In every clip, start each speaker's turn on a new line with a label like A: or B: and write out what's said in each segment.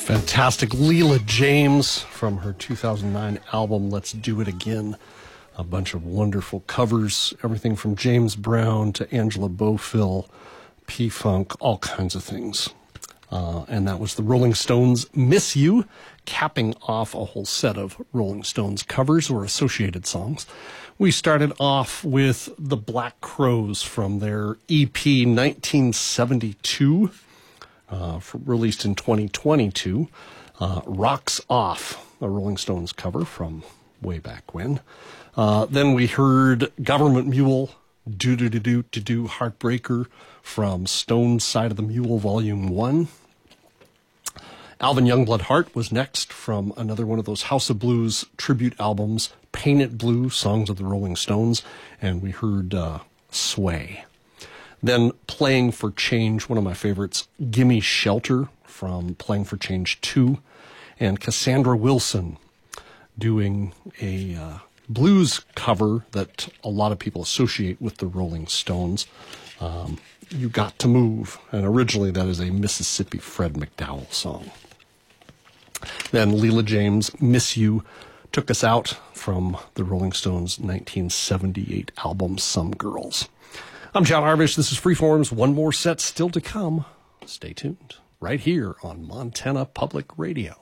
A: Fantastic Leela James from her 2009 album, Let's Do It Again. A bunch of wonderful covers, everything from James Brown to Angela Bofill, P-Funk, all kinds of things. And that was the Rolling Stones' Miss You, capping off a whole set of Rolling Stones covers or associated songs. We started off with the Black Crowes from their EP 1972, released in 2022. Rocks Off, a Rolling Stones cover from way back when. Then we heard Government Mule, Do-Do-Do-Do-Do-Do, Heartbreaker from Stone's Side of the Mule, Volume 1. Alvin Youngblood Hart was next from another one of those House of Blues tribute albums, Paint It Blue, Songs of the Rolling Stones, and we heard Sway. Then Playing for Change, one of my favorites, Gimme Shelter from Playing for Change 2, and Cassandra Wilson doing a blues cover that a lot of people associate with the Rolling Stones, You Got to Move, and originally that is a Mississippi Fred McDowell song. Then Leela James' Miss You took us out from the Rolling Stones' 1978 album, Some Girls. I'm John Harvish. This is Freeform's One More Set still to come. Stay tuned right here on Montana Public Radio.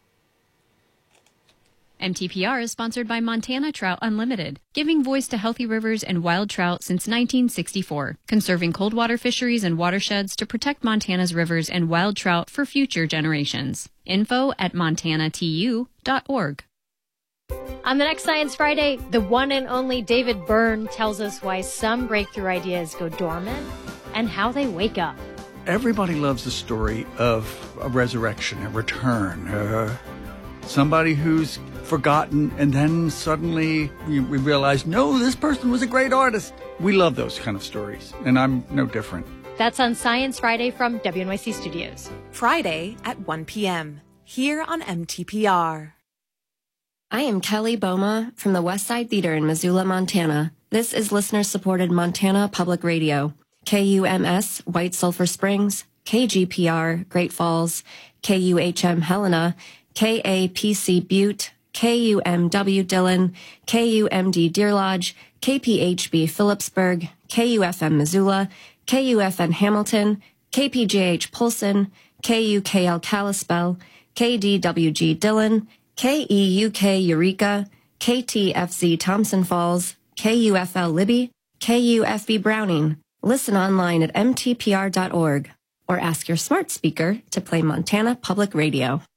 B: MTPR is sponsored by Montana Trout Unlimited, giving voice to healthy rivers and wild trout since 1964, conserving cold water fisheries and watersheds to protect Montana's rivers and wild trout for future generations. Info at montanatu.org.
C: On the next Science Friday, the one and only David Byrne tells us why some breakthrough ideas go dormant and how they wake up.
D: Everybody loves the story of a resurrection, a return, somebody who's forgotten, and then suddenly we realize, no, this person was a great artist. We love those kind of stories, and I'm no different.
C: That's on Science Friday from WNYC Studios.
E: Friday at 1 p.m. here on MTPR.
F: I am Kelly Boma from the West Side Theater in Missoula, Montana. This is listener-supported Montana Public Radio. KUMS, White Sulphur Springs, KGPR, Great Falls, KUHM Helena, KAPC Butte, KUMW Dillon, KUMD Deer Lodge, KPHB Phillipsburg, KUFM Missoula, KUFN Hamilton, KPJH Polson, KUKL Kalispell, KDWG Dillon, KEUK Eureka, KTFZ Thompson Falls, KUFL Libby, KUFB Browning. Listen online at mtpr.org or ask your smart speaker to play Montana Public Radio.